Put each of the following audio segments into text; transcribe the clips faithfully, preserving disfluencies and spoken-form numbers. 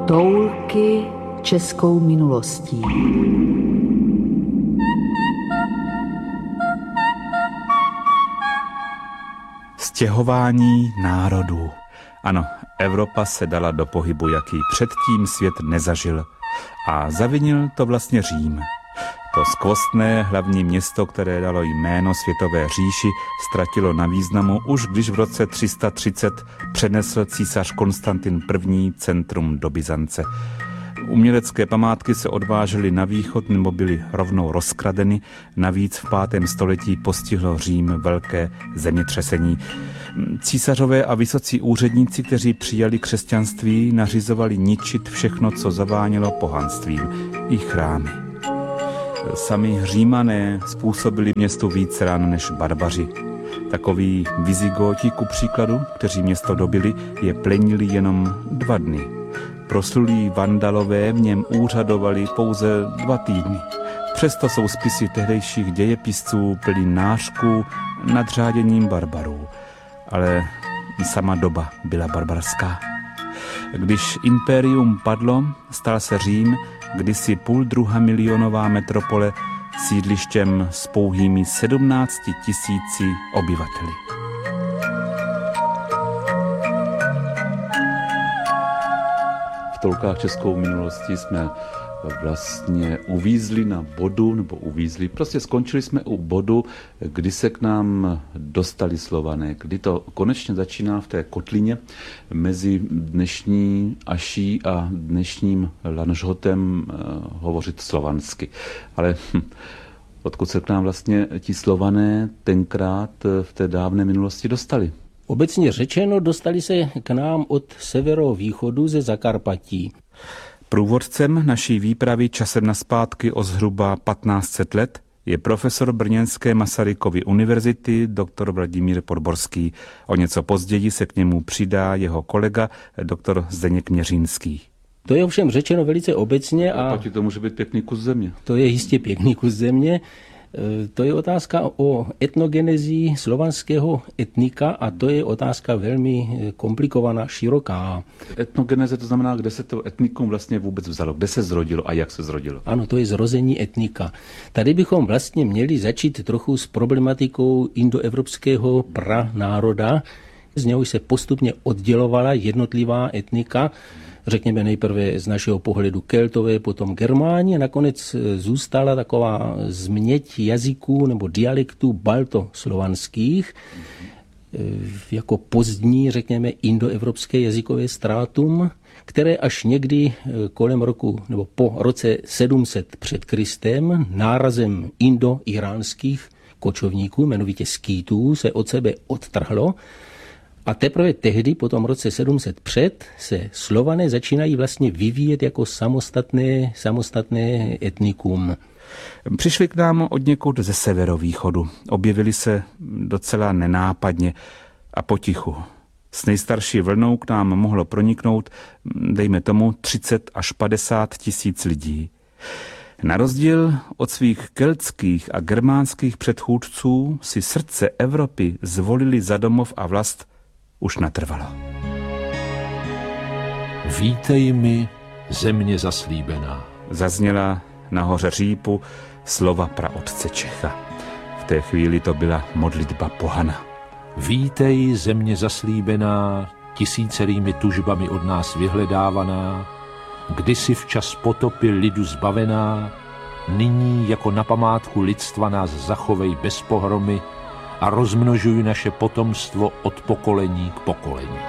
Toulky českou minulostí. Stěhování národů. Ano, Evropa se dala do pohybu, jaký předtím svět nezažil. A zavinil to vlastně Řím. To skvostné hlavní město, které dalo jméno světové říši, ztratilo na významu už když v roce tři sta třicet přenesl císař Konstantin I. centrum do Byzance. Umělecké památky se odvážely na východ nebo byly rovnou rozkradeny. Navíc v pátém století postihlo Řím velké zemětřesení. Císařové a vysocí úředníci, kteří přijali křesťanství, nařizovali ničit všechno, co zavánělo pohanstvím, i chrámy. Sami Římané způsobili městu víc ran než barbaři. Takoví Vizigóti, ku příkladu, kteří město dobili, je plenili jenom dva dny. Proslulí Vandalové v něm úřadovali pouze dva týdny. Přesto jsou spisy tehdejších dějepisců plný nářků nad řáděním barbarů. Ale sama doba byla barbarská. Když impérium padlo, stal se Řím, kdysi půl druha milionová metropole, sídlištěm s pouhými sedmnácti tisíci obyvateli. V Toulkách českou minulostí jsme vlastně uvízli na bodu, nebo uvízli, prostě skončili jsme u bodu, kdy se k nám dostali Slované, kdy to konečně začíná v té kotlině mezi dnešní Aší a dnešním Lanžhotem eh, hovořit slovansky. Ale hm, odkud se k nám vlastně ti Slované tenkrát v té dávné minulosti dostali? Obecně řečeno, dostali se k nám od severovýchodu ze Zakarpatí. Průvodcem naší výpravy časem nazpátky o zhruba patnáct set let je profesor brněnské Masarykovy univerzity doktor Vladimír Podborský. O něco později se k němu přidá jeho kolega doktor Zdeněk Měřínský. To je ovšem řečeno velice obecně a... A to může být pěkný kus země. To je jistě pěkný kus země. To je otázka o etnogenezi slovanského etnika a to je otázka velmi komplikovaná, široká. Etnogeneze to znamená, kde se to etnikum vlastně vůbec vzalo, kde se zrodilo a jak se zrodilo. Ano, to je zrození etnika. Tady bychom vlastně měli začít trochu s problematikou indoevropského pranároda. Z něho se postupně oddělovala jednotlivá etnika, řekněme nejprve z našeho pohledu Keltové, potom Germáni, nakonec zůstala taková změť jazyků nebo dialektů baltoslovanských, jako pozdní, řekněme, indoevropské jazykové strátum, které až někdy kolem roku, nebo po roce sedm set před Kristem, nárazem indo-iránských kočovníků, jmenovitě skýtů, se od sebe odtrhlo. A teprve tehdy, po tom roce sedm set před, se Slované začínají vlastně vyvíjet jako samostatné, samostatné etnikum. Přišli k nám od někud ze severovýchodu. Objevili se docela nenápadně a potichu. S nejstarší vlnou k nám mohlo proniknout, dejme tomu, třicet až padesát tisíc lidí. Na rozdíl od svých keltských a germánských předchůdců si srdce Evropy zvolili za domov a vlast už natrvalo. Vítej mi, země zaslíbená. Zazněla nahoře Řípu slova praotce Čecha. V té chvíli to byla modlitba pohana. Vítej, země zaslíbená, tisícerými tužbami od nás vyhledávaná, kdysi včas potopy lidu zbavená, nyní jako na památku lidstva nás zachovej bez pohromy a rozmnožuj naše potomstvo od pokolení k pokolení.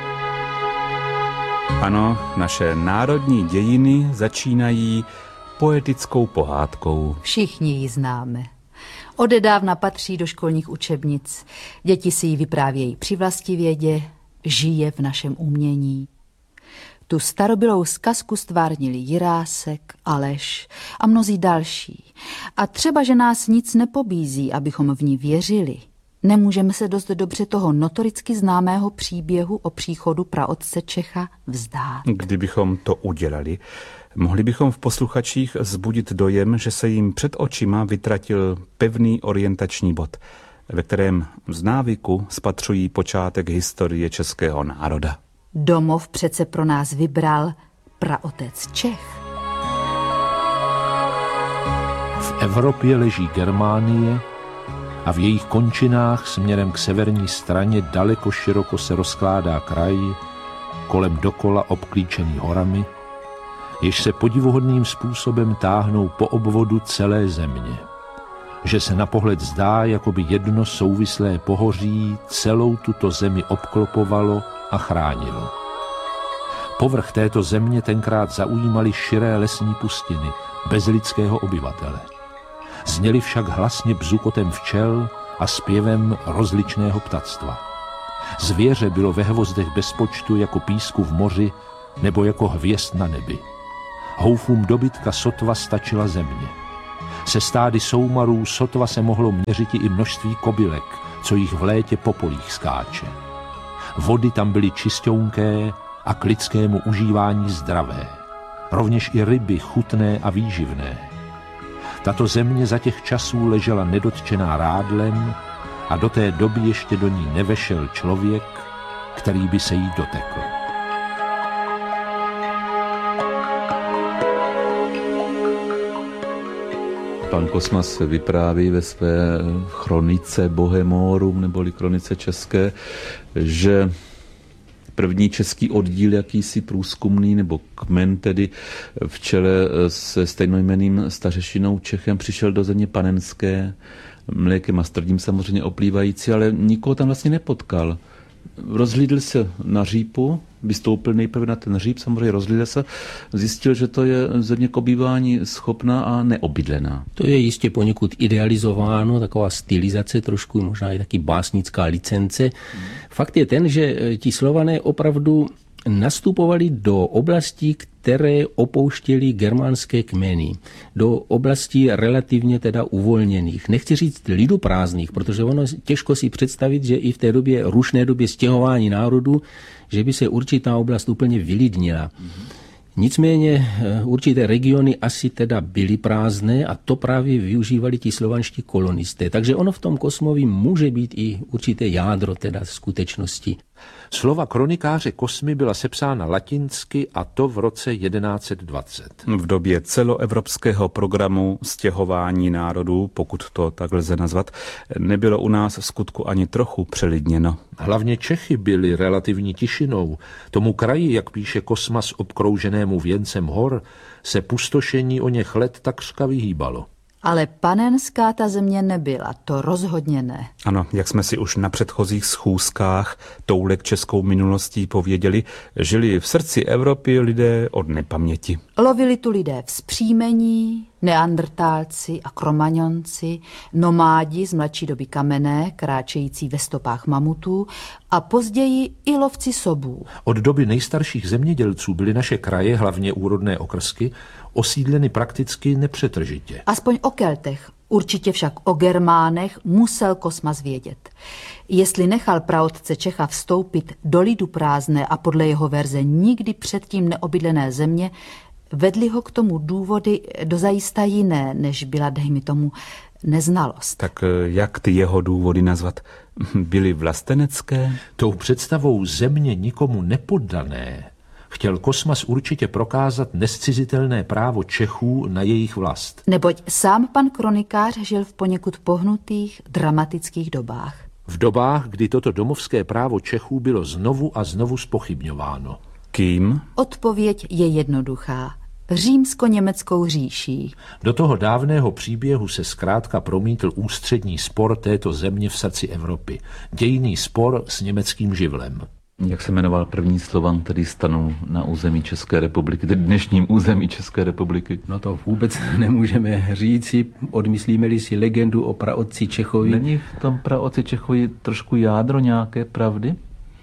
Ano, naše národní dějiny začínají poetickou pohádkou. Všichni ji známe. Odedávna patří do školních učebnic. Děti si ji vyprávějí při vlastivědě, žije v našem umění. Tu starobylou zkazku stvárnili Jirásek, Aleš a mnozí další. A třeba, že nás nic nepobízí, abychom v ní věřili, nemůžeme se dost dobře toho notoricky známého příběhu o příchodu praotce Čecha vzdát. Kdybychom to udělali, mohli bychom v posluchačích vzbudit dojem, že se jim před očima vytratil pevný orientační bod, ve kterém z návyku spatřují počátek historie českého národa. Domov přece pro nás vybral, praotec Čech. V Evropě leží Germánie a v jejich končinách směrem k severní straně daleko široko se rozkládá kraj, kolem dokola obklíčený horami, jež se podivuhodným způsobem táhnou po obvodu celé země. Že se na pohled zdá, jako by jedno souvislé pohoří celou tuto zemi obklopovalo a chránilo. Povrch této země tenkrát zaujímaly širé lesní pustiny, bez lidského obyvatele. Zněly však hlasně bzukotem včel a zpěvem rozličného ptactva. Zvěře bylo ve hvozdech bez počtu jako písku v moři nebo jako hvězd na nebi. Houfům dobytka sotva stačila země. Se stády soumarů sotva se mohlo měřit i množství kobylek, co jich v létě po polích skáče. Vody tam byly čisťounké a k lidskému užívání zdravé. Rovněž i ryby chutné a výživné. Tato země za těch časů ležela nedotčená rádlem a do té doby ještě do ní nevešel člověk, který by se jí dotekl. Pan Kosmas vypráví ve své chronice Bohemorum, neboli chronice české, že první český oddíl, jakýsi průzkumný, nebo kmen tedy v čele se stejnojmenným stařešinou Čechem přišel do země panenské, mlékem a strdím samozřejmě oplývající, ale nikoho tam vlastně nepotkal. Rozhlídl se na řípu, vystoupil nejprve na ten říp, samozřejmě rozhlídl se, zjistil, že to je země k obývání schopná a neobydlená. To je jistě poněkud idealizováno, taková stylizace, trošku možná i taky básnická licence. Hmm. Fakt je ten, že ti Slované opravdu nastupovali do oblastí, které opouštěly germánské kmeny, do oblastí relativně teda uvolněných. Nechci říct liduprázdných, protože ono těžko si představit, že i v té době, rušné době stěhování národu, že by se určitá oblast úplně vylidnila. Mm-hmm. Nicméně určité regiony asi teda byly prázdné a to právě využívali ti slovanští kolonisté. Takže ono v tom Kosmovi může být i určité jádro teda skutečnosti. Slova kronikáře Kosmy byla sepsána latinsky a to v roce jedenáct dvacet. V době celoevropského programu stěhování národů, pokud to tak lze nazvat, nebylo u nás v skutku ani trochu přelidněno. Hlavně Čechy byly relativní tišinou. Tomu kraji, jak píše Kosmas obkrouženému věncem hor, se pustošení o něch let takřka vyhýbalo. Ale panenská ta země nebyla, to rozhodně ne. Ano, jak jsme si už na předchozích schůzkách toulek českou minulostí pověděli, žili v srdci Evropy lidé od nepaměti. Lovili tu lidé vzpřímení, neandrtálci a kromaňonci, nomádi z mladší doby kamenné, kráčející ve stopách mamutů a později i lovci sobů. Od doby nejstarších zemědělců byly naše kraje, hlavně úrodné okrsky, osídleny prakticky nepřetržitě. Aspoň o Keltech, určitě však o Germánech musel Kosmas vědět. Jestli nechal praotce Čecha vstoupit do lidu prázdné a podle jeho verze nikdy předtím neobydlené země, vedli ho k tomu důvody dozajista jiné, než byla, dejme tomu, neznalost. Tak jak ty jeho důvody nazvat? Byly vlastenecké? Tou představou země nikomu nepoddané chtěl Kosmas určitě prokázat nescizitelné právo Čechů na jejich vlast. Neboť sám pan kronikář žil v poněkud pohnutých, dramatických dobách. V dobách, kdy toto domovské právo Čechů bylo znovu a znovu zpochybňováno. Kým? Odpověď je jednoduchá. Římsko-německou říší. Do toho dávného příběhu se zkrátka promítl ústřední spor této země v srdci Evropy. Dějný spor s německým živlem. Jak se jmenoval první Slovan, který stanul na území České republiky, tedy dnešním území České republiky? No to vůbec nemůžeme říci, odmyslíme-li si legendu o praotci Čechovi. Není v tom praotci Čechovi trošku jádro nějaké pravdy?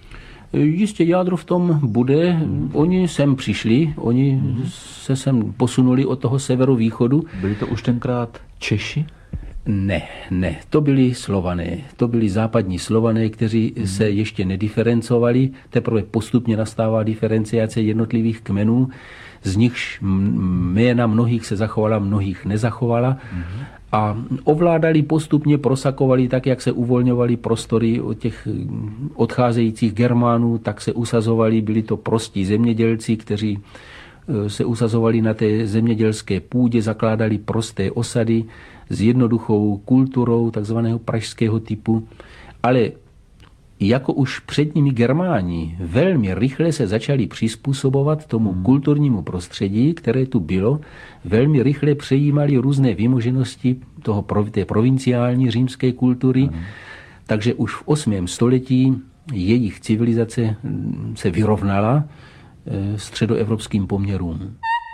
Jistě jádro v tom bude. Hmm. Oni sem přišli, oni hmm. se sem posunuli od toho severovýchodu. Byli to už tenkrát Češi? Ne, ne, to byli Slované, to byli západní Slované, kteří hmm. se ještě nediferencovali, teprve postupně nastává diferenciace jednotlivých kmenů, z nichž jména mnohých se zachovala, mnohých nezachovala hmm. a ovládali postupně, prosakovali tak, jak se uvolňovali prostory od těch odcházejících Germánů, tak se usazovali, byli to prostí zemědělci, kteří se usazovali na té zemědělské půdě, zakládali prosté osady s jednoduchou kulturou takzvaného pražského typu, ale jako už před nimi Germáni velmi rychle se začali přizpůsobovat tomu kulturnímu prostředí, které tu bylo, velmi rychle přejímali různé výmoženosti toho, té provinciální římské kultury, hmm. takže už v osmém století jejich civilizace se vyrovnala středoevropským poměrům.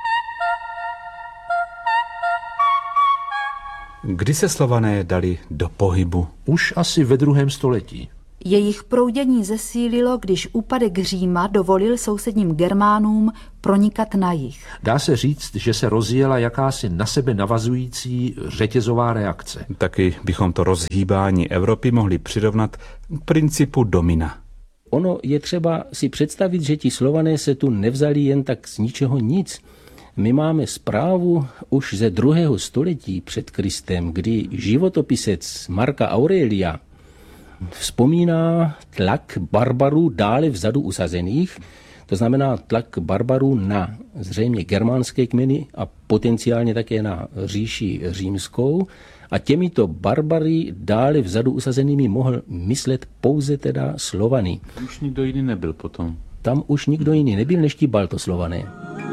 Kdy se Slované dali do pohybu? Už asi ve druhém století. Jejich proudění zesílilo, když úpadek Říma dovolil sousedním Germánům pronikat na jih. Dá se říct, že se rozjela jakási na sebe navazující řetězová reakce. Taky bychom to rozhýbání Evropy mohli přirovnat k principu domina. Ono je třeba si představit, že ti Slované se tu nevzali jen tak z ničeho nic. My máme zprávu už ze druhého století před Kristem, kdy životopisec Marka Aurelia vzpomíná tlak barbarů dále vzadu usazených, to znamená tlak barbarů na zřejmě germánské kmeny a potenciálně také na říši římskou. A těmito barbary dále vzadu usazenými mohl myslet pouze teda Slovany. Už nikdo jiný nebyl potom. Tam už nikdo jiný nebyl než ti Baltoslované.